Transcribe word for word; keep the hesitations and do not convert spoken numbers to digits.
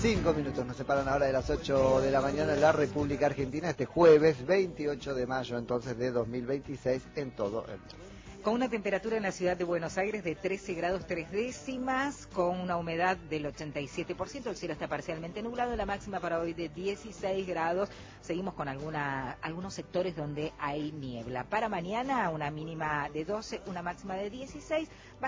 Cinco minutos nos separan ahora de las ocho de la mañana en la República Argentina, este jueves veintiocho de mayo entonces de dos mil veintiséis en todo el mundo. Con una temperatura en la ciudad de Buenos Aires de trece grados tres décimas, con una humedad del ochenta y siete por ciento, el cielo está parcialmente nublado, la máxima para hoy de dieciséis grados, seguimos con alguna, algunos sectores donde hay niebla. Para mañana una mínima de doce, una máxima de dieciséis,